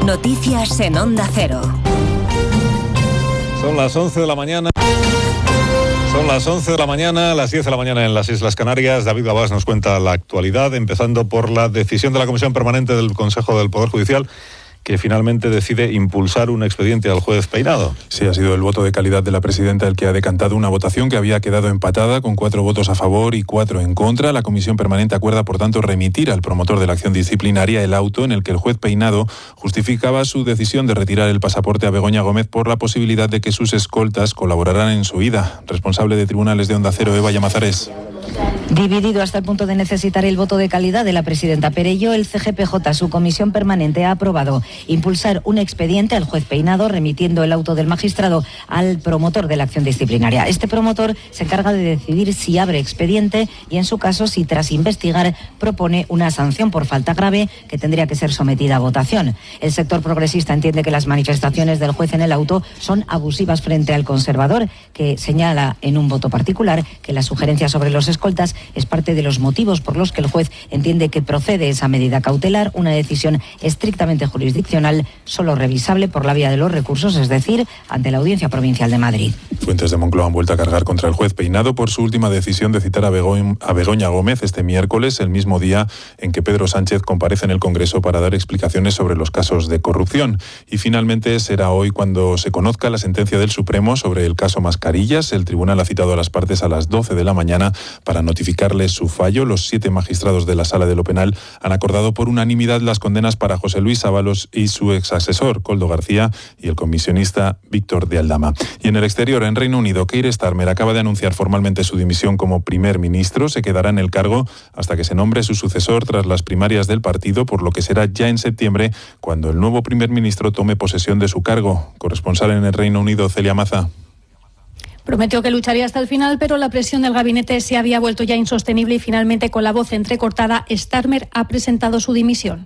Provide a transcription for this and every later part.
Noticias en Onda Cero. Son las 11 de la mañana. Son las 11 de la mañana, las 10 de la mañana en las Islas Canarias. David Gabás nos cuenta la actualidad, empezando por la decisión de la Comisión Permanente del Consejo del Poder Judicial, que finalmente decide impulsar un expediente al juez Peinado. Sí, ha sido el voto de calidad de la presidenta el que ha decantado una votación que había quedado empatada con 4 votos a favor y 4 en contra. La Comisión Permanente acuerda, por tanto, remitir al promotor de la acción disciplinaria el auto en el que el juez Peinado justificaba su decisión de retirar el pasaporte a Begoña Gómez por la posibilidad de que sus escoltas colaboraran en su huida. Responsable de Tribunales de Onda Cero, Eva Llamazares. Dividido hasta el punto de necesitar el voto de calidad de la presidenta Perello, el CGPJ, su comisión permanente, ha aprobado impulsar un expediente al juez Peinado, remitiendo el auto del magistrado al promotor de la acción disciplinaria. Este promotor se encarga de decidir si abre expediente y, en su caso, si tras investigar propone una sanción por falta grave que tendría que ser sometida a votación. El sector progresista entiende que las manifestaciones del juez en el auto son abusivas frente al conservador, que señala en un voto particular que la sugerencia sobre los escoltas es parte de los motivos por los que el juez entiende que procede esa medida cautelar, una decisión estrictamente jurisdiccional, solo revisable por la vía de los recursos, es decir, ante la Audiencia Provincial de Madrid. Fuentes de Moncloa han vuelto a cargar contra el juez Peinado por su última decisión de citar a Begoña Gómez este miércoles, el mismo día en que Pedro Sánchez comparece en el Congreso para dar explicaciones sobre los casos de corrupción. Y finalmente será hoy cuando se conozca la sentencia del Supremo sobre el caso Mascarillas. El tribunal ha citado a las partes a las 12 de la mañana para notificarles su fallo. Los 7 magistrados de la Sala de lo Penal han acordado por unanimidad las condenas para José Luis Ábalos y su exasesor, Koldo García, y el comisionista Víctor de Aldama. Y en el exterior, en Reino Unido, Keir Starmer acaba de anunciar formalmente su dimisión como primer ministro. Se quedará en el cargo hasta que se nombre su sucesor tras las primarias del partido, por lo que será ya en septiembre cuando el nuevo primer ministro tome posesión de su cargo. Corresponsal en el Reino Unido, Celia Maza. Prometió que lucharía hasta el final, pero la presión del gabinete se había vuelto ya insostenible y finalmente, con la voz entrecortada, Starmer ha presentado su dimisión.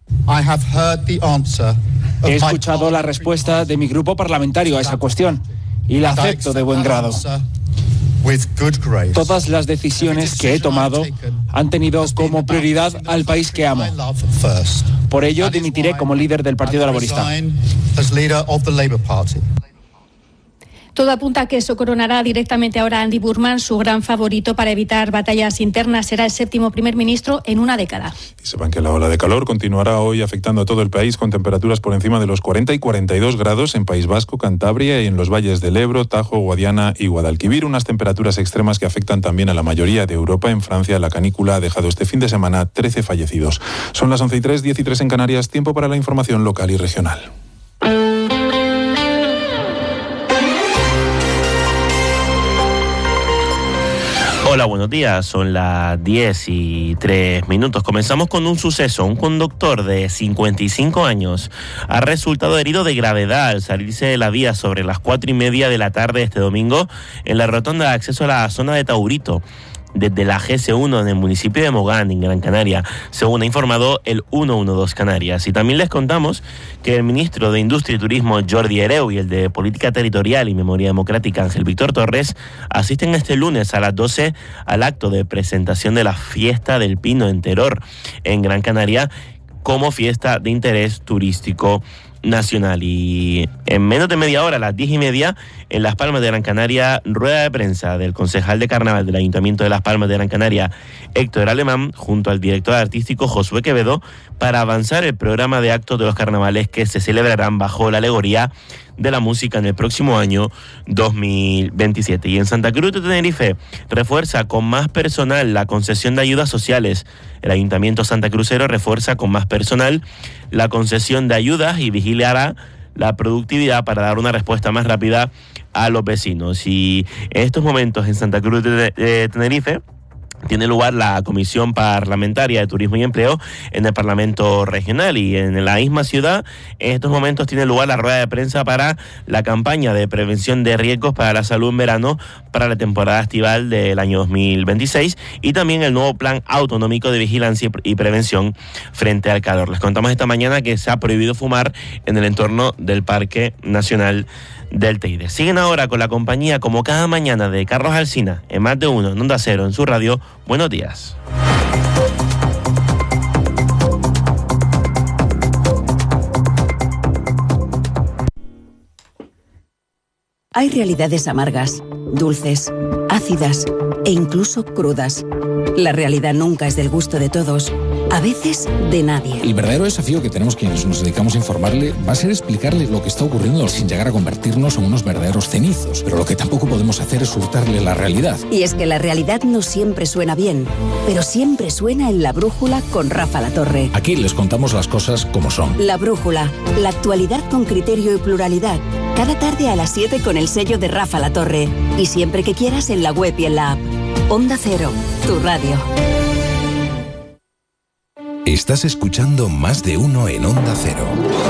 He escuchado la respuesta de mi grupo parlamentario a esa cuestión y la acepto de buen grado. Todas las decisiones que he tomado han tenido como prioridad al país que amo. Por ello, dimitiré como líder del Partido Laborista. Todo apunta a que eso coronará directamente ahora a Andy Burnham, su gran favorito para evitar batallas internas. Será el 7º primer ministro en una década. Y sepan que la ola de calor continuará hoy afectando a todo el país, con temperaturas por encima de los 40 y 42 grados en País Vasco, Cantabria y en los valles del Ebro, Tajo, Guadiana y Guadalquivir. Unas temperaturas extremas que afectan también a la mayoría de Europa. En Francia, la canícula ha dejado este fin de semana 13 fallecidos. Son las 11:03, 10:03 en Canarias. Tiempo para la información local y regional. Hola, buenos días. Son las 10:03. Comenzamos con un suceso. Un conductor de 55 años ha resultado herido de gravedad al salirse de la vía sobre las 4:30 de la tarde de este domingo en la rotonda de acceso a la zona de Taurito, desde la GS1 en el municipio de Mogán, en Gran Canaria, según ha informado el 112 Canarias. Y también les contamos que el ministro de Industria y Turismo, Jordi Hereu, y el de Política Territorial y Memoria Democrática, Ángel Víctor Torres, asisten este lunes a las 12 al acto de presentación de la Fiesta del Pino en Teror, en Gran Canaria, como fiesta de interés turístico nacional. Y en menos de media hora, a las 10:30, en Las Palmas de Gran Canaria, rueda de prensa del concejal de Carnaval del Ayuntamiento de Las Palmas de Gran Canaria, Héctor Alemán, junto al director artístico Josué Quevedo, para avanzar el programa de actos de los carnavales que se celebrarán bajo la alegoría de la música en el próximo año 2027. Y en Santa Cruz de Tenerife refuerza con más personal la concesión de ayudas sociales. El Ayuntamiento santacrucero refuerza con más personal la concesión de ayudas y vigilará la productividad para dar una respuesta más rápida a los vecinos. Y en estos momentos en Santa Cruz de Tenerife tiene lugar la Comisión Parlamentaria de Turismo y Empleo en el Parlamento Regional, y en la misma ciudad en estos momentos tiene lugar la rueda de prensa para la campaña de prevención de riesgos para la salud en verano para la temporada estival del año 2026, y también el nuevo plan autonómico de vigilancia y prevención frente al calor. Les contamos esta mañana que se ha prohibido fumar en el entorno del Parque Nacional del Teide. Siguen ahora con la compañía, como cada mañana, de Carlos Alsina, en Más de Uno, en Onda Cero, en su radio. Buenos días. Hay realidades amargas, dulces, ácidas e incluso crudas. La realidad nunca es del gusto de todos, a veces de nadie. El verdadero desafío que tenemos quienes nos dedicamos a informarle va a ser explicarle lo que está ocurriendo sin llegar a convertirnos en unos verdaderos cenizos. Pero lo que tampoco podemos hacer es hurtarle la realidad. Y es que la realidad no siempre suena bien, pero siempre suena en La Brújula con Rafa La Torre. Aquí les contamos las cosas como son. La Brújula, la actualidad con criterio y pluralidad. Cada tarde a las 7 con el sello de Rafa La Torre. Y siempre que quieras en la web y en la app. Onda Cero, tu radio. Estás escuchando Más de Uno en Onda Cero.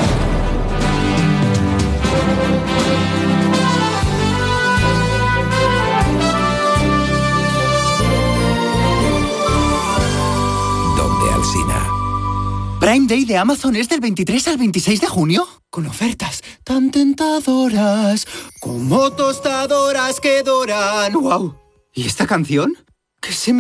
Donde Alsina. Prime Day de Amazon es del 23 al 26 de junio, con ofertas tan tentadoras como tostadoras que doran. ¡Wow! ¿Y esta canción? ¿Qué se me